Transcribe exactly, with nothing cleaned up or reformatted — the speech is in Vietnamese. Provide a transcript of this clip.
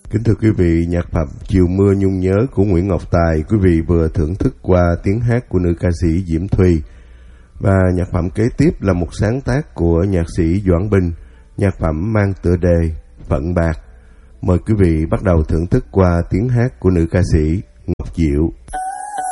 Kính thưa quý vị, nhạc phẩm Chiều Mưa Nhung Nhớ của Nguyễn Ngọc Tài, quý vị vừa thưởng thức qua tiếng hát của nữ ca sĩ Diễm Thùy. Và nhạc phẩm kế tiếp là một sáng tác của nhạc sĩ Doãn Bình, nhạc phẩm mang tựa đề Phận Bạc. Mời quý vị bắt đầu thưởng thức qua tiếng hát của nữ ca sĩ Ngọc Diệu.